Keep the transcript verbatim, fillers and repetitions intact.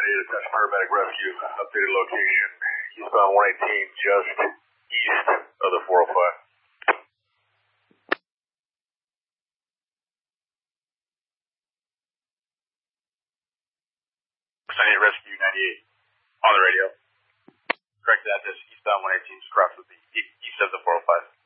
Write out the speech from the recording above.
ninety-eight, attention paramedic rescue, updated location, eastbound one eighteen, just east of the four oh five. ninety-eight rescue, ninety-eight, on the radio. Correct address, eastbound one eighteen, just across the east of the four oh five.